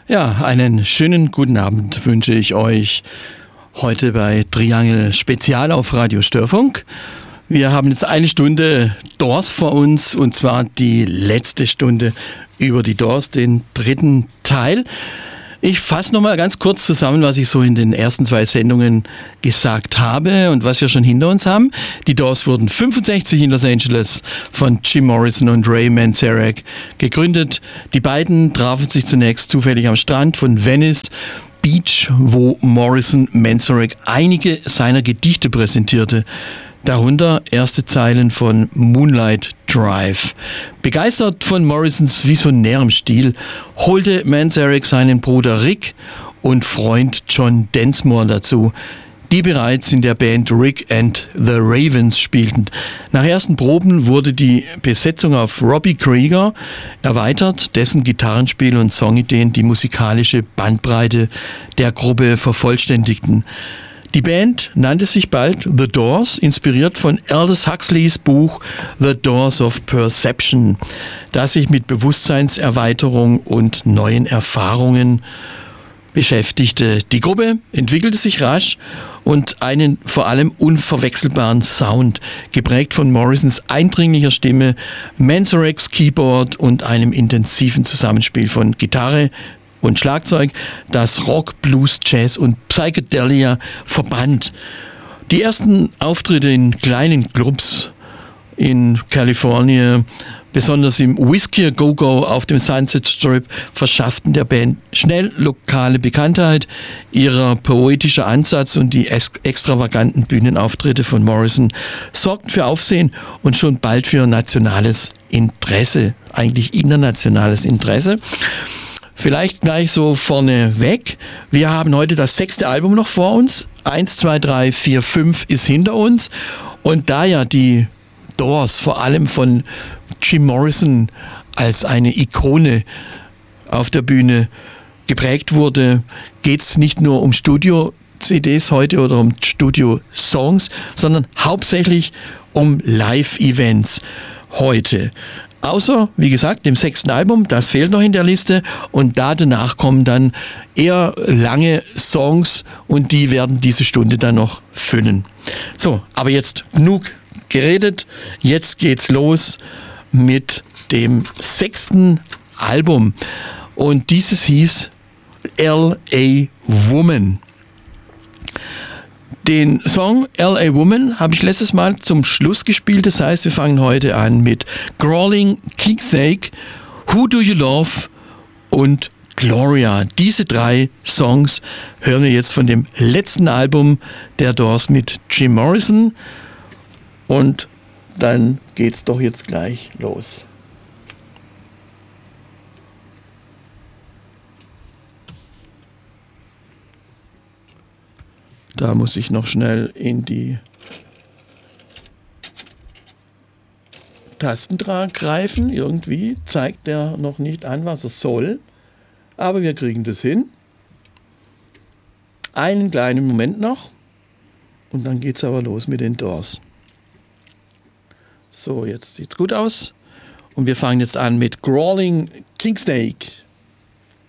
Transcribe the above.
Ja, einen schönen guten Abend wünsche ich euch heute bei Triangel Spezial auf Radio Störfunk. Wir haben jetzt eine Stunde Doors vor uns, und zwar die letzte Stunde über die Doors, den dritten Teil. Ich fasse nochmal ganz kurz zusammen, was ich so in den ersten 2 Sendungen gesagt habe und was wir schon hinter uns haben. Die Doors wurden 1965 in Los Angeles von Jim Morrison und Ray Manzarek gegründet. Die beiden trafen sich zunächst zufällig am Strand von Venice Beach, wo Morrison Manzarek einige seiner Gedichte präsentierte. Darunter erste Zeilen von Moonlight Drive. Begeistert von Morrisons visionärem Stil holte Manzarek seinen Bruder Rick und Freund John Densmore dazu, die bereits in der Band Rick and the Ravens spielten. Nach ersten Proben wurde die Besetzung auf Robbie Krieger erweitert, dessen Gitarrenspiel und Songideen die musikalische Bandbreite der Gruppe vervollständigten. Die Band nannte sich bald The Doors, inspiriert von Aldous Huxleys Buch The Doors of Perception, das sich mit Bewusstseinserweiterung und neuen Erfahrungen beschäftigte. Die Gruppe entwickelte sich rasch und einen vor allem unverwechselbaren Sound, geprägt von Morrisons eindringlicher Stimme, Manzareks Keyboard und einem intensiven Zusammenspiel von Gitarre und Schlagzeug, das Rock, Blues, Jazz und Psychedelia verband. Die ersten Auftritte in kleinen Clubs in Kalifornien, besonders im Whiskey A Go Go auf dem Sunset Strip, verschafften der Band schnell lokale Bekanntheit. Ihrer poetischer Ansatz und die extravaganten Bühnenauftritte von Morrison sorgten für Aufsehen und schon bald für nationales Interesse, eigentlich internationales Interesse. Vielleicht gleich so vorneweg. Wir haben heute das 6. Album noch vor uns. 1, 2, 3, 4, 5 ist hinter uns. Und da ja die Doors vor allem von Jim Morrison als eine Ikone auf der Bühne geprägt wurde, geht es nicht nur um Studio-CDs heute oder um Studio-Songs, sondern hauptsächlich um Live-Events heute. Außer, wie gesagt, dem 6. Album, das fehlt noch in der Liste, und danach kommen dann eher lange Songs und die werden diese Stunde dann noch füllen. So, aber jetzt genug geredet, jetzt geht's los mit dem 6. Album, und dieses hieß L.A. Woman. Den Song L.A. Woman habe ich letztes Mal zum Schluss gespielt. Das heißt, wir fangen heute an mit Crawling Kingsnake, Who Do You Love und Gloria. Diese 3 Songs hören wir jetzt von dem letzten Album der Doors mit Jim Morrison. Und dann geht's doch jetzt gleich los. Da muss ich noch schnell in die Tastendraht greifen. Irgendwie zeigt der noch nicht an, was er soll. Aber wir kriegen das hin. Einen kleinen Moment noch. Und dann geht's aber los mit den Doors. So, jetzt sieht's gut aus. Und wir fangen jetzt an mit Crawling Kingsnake.